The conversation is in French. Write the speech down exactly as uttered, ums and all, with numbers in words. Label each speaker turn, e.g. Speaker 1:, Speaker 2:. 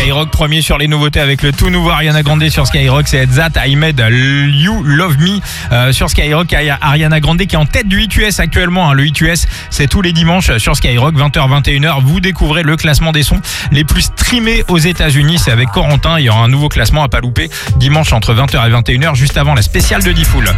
Speaker 1: Skyrock, premier sur les nouveautés avec le tout nouveau Ariana Grande sur Skyrock. C'est That I Made You Love Me euh, sur Skyrock. Ariana Grande qui est en tête du Hit U S actuellement. Hein. Le Hit U S, c'est tous les dimanches sur Skyrock, vingt heures vingt et une heures. Vous découvrez le classement des sons les plus streamés aux États-Unis. C'est avec Corentin. Il y aura un nouveau classement à pas louper dimanche entre vingt heures et vingt et une heures, juste avant la spéciale de Diffoul.